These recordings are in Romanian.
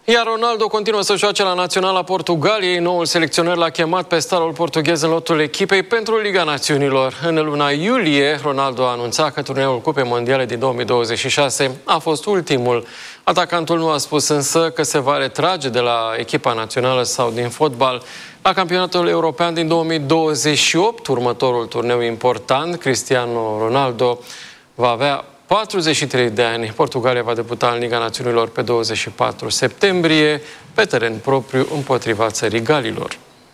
Iar Ronaldo continuă să joace la Naționala Portugaliei. Noul selecționer l-a chemat pe starul portughez în lotul echipei pentru Liga Națiunilor. În luna iulie, Ronaldo a anunțat că turneul Cupei Mondiale din 2026 a fost ultimul. Atacantul nu a spus însă că se va retrage de la echipa națională sau din fotbal. La campionatul european din 2028, următorul turneu important, Cristiano Ronaldo va avea 43 de ani. Portugalia va debuta în Liga Națiunilor pe 24 septembrie, pe teren propriu împotriva țării Galilor.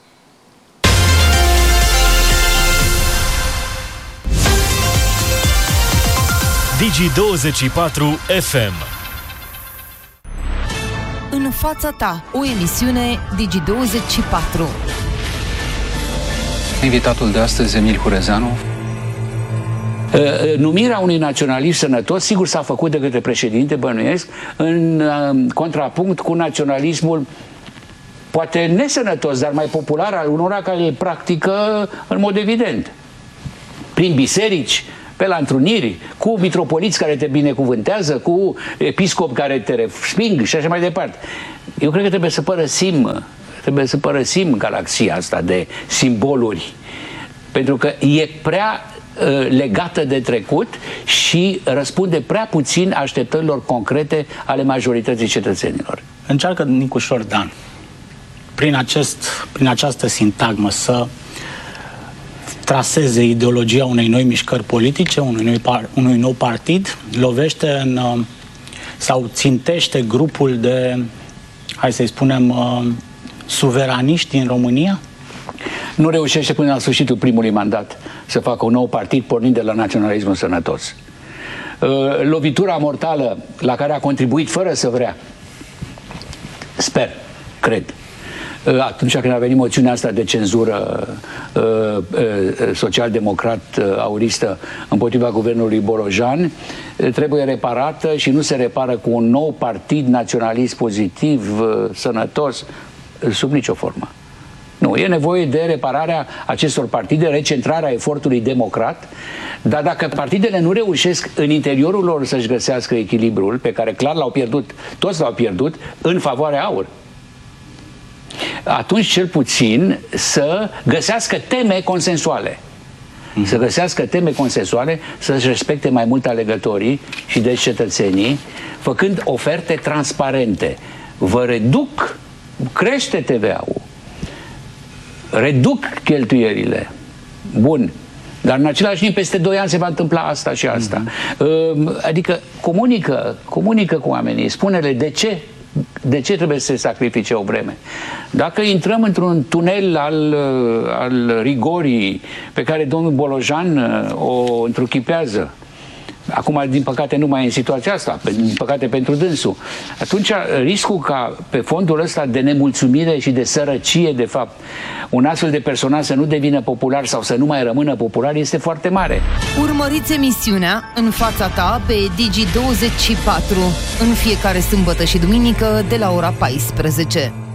Digi24 FM. În fața ta, o emisiune Digi24. Invitatul de astăzi, Emil Hurezeanu. Numirea unui naționalist sănătos, sigur, s-a făcut de către președinte, bănuiesc, în contrapunct cu naționalismul poate nesănătos, dar mai popular al unora care îl practică în mod evident. Prin biserici, pe la întruniri, cu mitropoliți care te binecuvântează, cu episcopi care te resping și așa mai departe. Eu cred că trebuie să părăsim galaxia asta de simboluri, pentru că e prea legată de trecut și răspunde prea puțin așteptărilor concrete ale majorității cetățenilor. Încearcă Nicușor Dan, prin această sintagmă, să traseze ideologia unei noi mișcări politice, unui nou partid, lovește sau țintește grupul de, hai să-i spunem, suveraniști din România? Nu reușește până la sfârșitul primului mandat să facă un nou partid pornind de la naționalismul sănătos. Lovitura mortală la care a contribuit fără să vrea, cred, atunci când a venit moțiunea asta de cenzură social-democrat-auristă împotriva guvernului Bolojan, trebuie reparată și nu se repară cu un nou partid naționalist pozitiv, sănătos, sub nicio formă. Nu, e nevoie de repararea acestor partide, recentrarea efortului democrat, dar dacă partidele nu reușesc în interiorul lor să-și găsească echilibrul, pe care clar l-au pierdut, toți l-au pierdut, în favoarea AUR, atunci cel puțin să găsească teme consensuale. Să găsească teme consensuale, să-și respecte mai mult alegătorii și deci cetățenii, făcând oferte transparente. Vă reduc, crește TVA-ul, reduc cheltuierile. Bun. Dar în același timp, peste 2 ani se va întâmpla asta și asta. Adică comunică cu oamenii, spune-le de ce trebuie să se sacrifice o vreme. Dacă intrăm într-un tunel al rigorii pe care domnul Bolojan o întruchipează, acum, din păcate, nu mai e în situația asta, din păcate pentru dânsul, atunci riscul ca pe fondul ăsta de nemulțumire și de sărăcie, de fapt, un astfel de personaj să nu devină popular sau să nu mai rămână popular este foarte mare. Urmăriți emisiunea În fața ta pe Digi24 în fiecare sâmbătă și duminică de la ora 14.